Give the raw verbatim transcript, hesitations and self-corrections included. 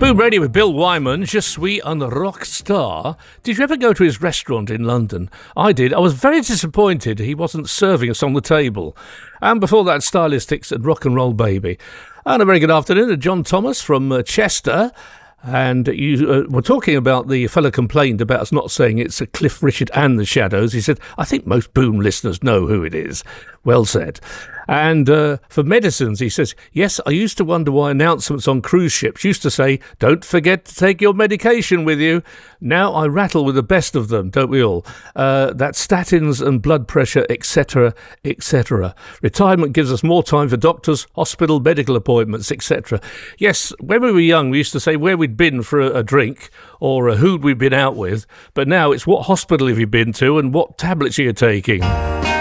Boom Radio with Bill Wyman, Je suis un rock star. Did you ever go to his restaurant in London? I did. I was very disappointed he wasn't serving us on the table. And before that, Stylistics and Rock and Roll Baby. And a very good afternoon to John Thomas from uh, Chester. And you uh, were talking about the fella complained about us not saying it's a Cliff Richard and the Shadows. He said, I think most Boom listeners know who it is. Well said. And uh, for medicines, he says, yes, I used to wonder why announcements on cruise ships used to say, don't forget to take your medication with you. Now I rattle with the best of them, don't we all? Uh, that's statins and blood pressure, et cetera, et cetera. Retirement gives us more time for doctors, hospital, medical appointments, et cetera. Yes, when we were young, we used to say where we'd been for a, a drink or uh, who'd we been out with. But now it's what hospital have you been to and what tablets are you taking?